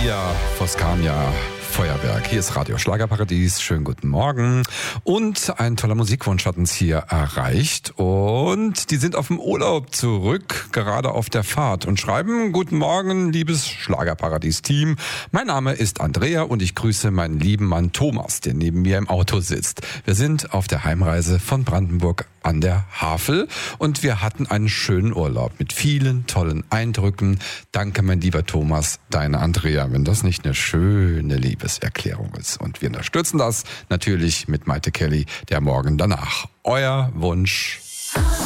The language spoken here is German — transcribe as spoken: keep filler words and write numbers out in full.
Maria Voskania. Feuerwerk. Hier ist Radio Schlagerparadies. Schönen guten Morgen. Und ein toller Musikwunsch hat uns hier erreicht. Und die sind auf dem Urlaub zurück, gerade auf der Fahrt und schreiben: Guten Morgen, liebes Schlagerparadies-Team. Mein Name ist Andrea und ich grüße meinen lieben Mann Thomas, der neben mir im Auto sitzt. Wir sind auf der Heimreise von Brandenburg an der Havel und wir hatten einen schönen Urlaub mit vielen tollen Eindrücken. Danke, mein lieber Thomas, deine Andrea, wenn das nicht eine schöne Liebeserklärung ist. Und wir unterstützen das natürlich mit Maite Kelly, der Morgen danach. Euer Wunsch.